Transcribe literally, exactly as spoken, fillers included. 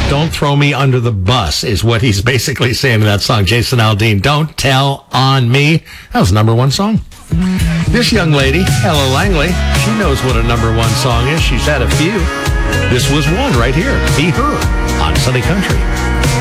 Don't throw me under the bus is what he's basically saying in that song. Jason Aldean, Don't Tell on Me. That was number one song. This young lady, Ella Langley, she knows what a number one song is. She's had a few. This was one right here. Be Her on Sunny Country.